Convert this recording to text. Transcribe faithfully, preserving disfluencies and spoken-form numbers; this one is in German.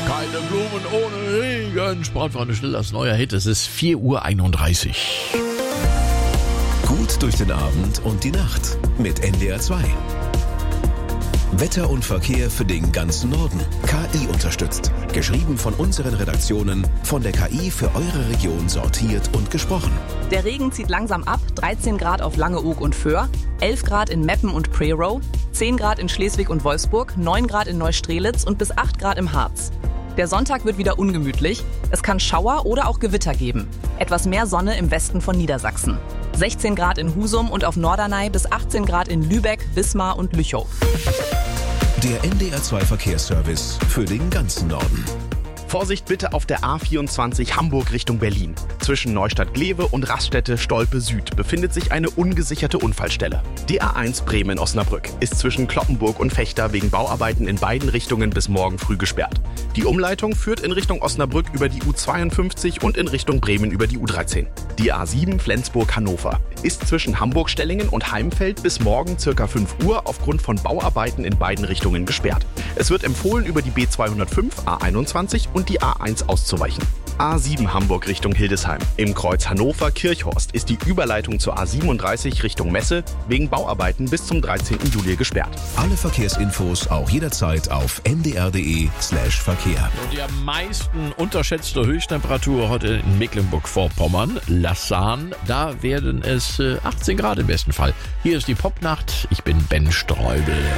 Keine Blumen ohne Regen. Sportfreunde, schnell das neue Hit. Es ist vier Uhr einunddreißig. Gut durch den Abend und die Nacht mit N D R zwei. Wetter und Verkehr für den ganzen Norden. K I unterstützt. Geschrieben von unseren Redaktionen, von der K I für eure Region sortiert und gesprochen. Der Regen zieht langsam ab. dreizehn Grad auf Langeoog und Föhr, elf Grad in Meppen und Prerow, zehn Grad in Schleswig und Wolfsburg, neun Grad in Neustrelitz und bis acht Grad im Harz. Der Sonntag wird wieder ungemütlich. Es kann Schauer oder auch Gewitter geben. Etwas mehr Sonne im Westen von Niedersachsen. sechzehn Grad in Husum und auf Norderney bis achtzehn Grad in Lübeck, Wismar und Lüchow. Der N D R zwei Verkehrsservice für den ganzen Norden. Vorsicht bitte auf der A vierundzwanzig Hamburg Richtung Berlin. Zwischen Neustadt-Glewe und Raststätte Stolpe Süd befindet sich eine ungesicherte Unfallstelle. Die A eins Bremen-Osnabrück ist zwischen Cloppenburg und Vechta wegen Bauarbeiten in beiden Richtungen bis morgen früh gesperrt. Die Umleitung führt in Richtung Osnabrück über die U zweiundfünfzig und in Richtung Bremen über die U dreizehn. Die A sieben Flensburg-Hannover ist zwischen Hamburg-Stellingen und Heimfeld bis morgen ca. fünf Uhr aufgrund von Bauarbeiten in beiden Richtungen gesperrt. Es wird empfohlen, über die B zweihundertfünf, A einundzwanzig und die A eins auszuweichen. A sieben Hamburg Richtung Hildesheim. Im Kreuz Hannover-Kirchhorst ist die Überleitung zur A siebenunddreißig Richtung Messe wegen Bauarbeiten bis zum dreizehnten Juli gesperrt. Alle Verkehrsinfos auch jederzeit auf n d r punkt d e slash Verkehr. Und die am meisten unterschätzte Höchsttemperatur heute in Mecklenburg-Vorpommern, Lassan. Da werden es achtzehn Grad im besten Fall. Hier ist die Popnacht. Ich bin Ben Streubel.